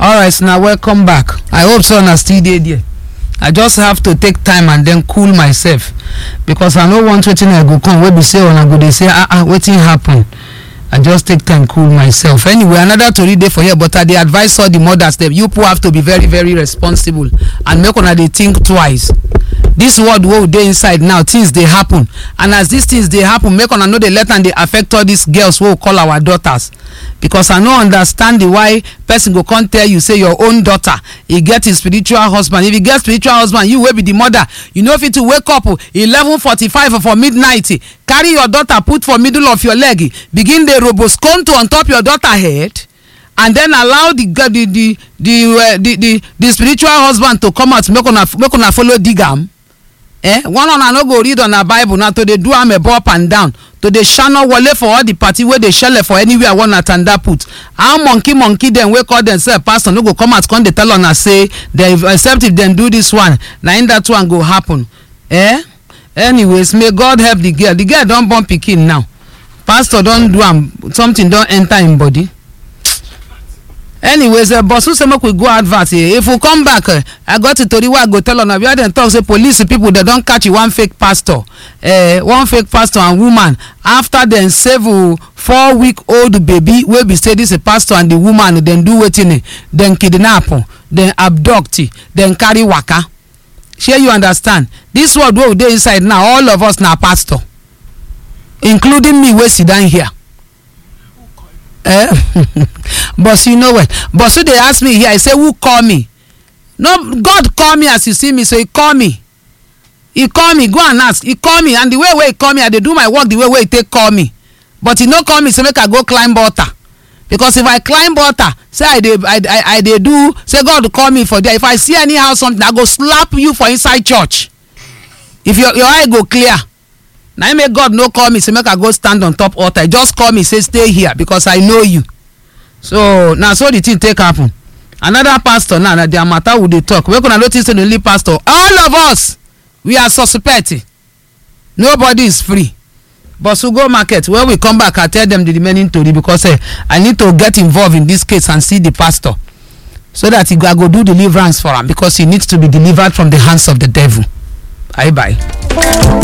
Alright, now welcome back. I hope so na still dey there. I just have to take time and then cool myself because I no want wetin I go come wey be say una go dey say wetin happen. I just take time cool myself. Anyway, another tori dey for here, but I dey advise all the mothers that you people have to be very very responsible and make una dey think twice. This world wey dey inside now, things dey happen, and as these things dey happen, make una no dey let am dey affect all these girls wey we call our daughters, because I no understand the why person go come tell you say your own daughter e get his spiritual husband. If you get spiritual husband, you wey be the mother, you no fit to wake up 11:45 for midnight, carry your daughter put for middle of your leg, begin dey robosconto on top your daughter head, and then allow the spiritual husband to come out make una follow dig am. One on no go read on a Bible now to dey do am up and down, to dey shano wale for all the party where they shell for anywhere one atanda put. How monkey them wey call themselves pastor no go come out come dey tell una say they except if them do this one, na in that one go happen. Anyways, may God help the girl. The girl don born pikin now. Pastor don do am, something don enter him body. Anyways, boss who say make we go advert. If we come back, I got a tori wey I go tell on where dem talk say police people they don catch one fake pastor, and woman after dem save 4-week-old baby wey be say this a pastor and the woman dem do wetin, dem kidnap, dem abduct, dem carry waka. Shey you understand? This world wey we dey inside now, all of us na pastor, including me wey sit down here. But you know what? But so they ask me here, I say, who call me? No, God call me as you see me, so he call me. He call me, go and ask. He call me, and the way he call me, I dey do my work the way he take call me. But he no call me, so make I go climb water. Because if I climb water, say I dey do, say God call me for there. If I see anyhow something, I go slap you for inside church. If your eye go clear. Now I make God no call me, say make I go stand on top altar. Just call me, say stay here because I know you. So now so the thing take happen. Another pastor now that their matter would they talk. We're gonna notice the only pastor. All of us, we are suspecting. Nobody is free. But so go market. When we come back, I tell them the remaining story because I need to get involved in this case and see the pastor, so that he go do deliverance for him because he needs to be delivered from the hands of the devil. Bye.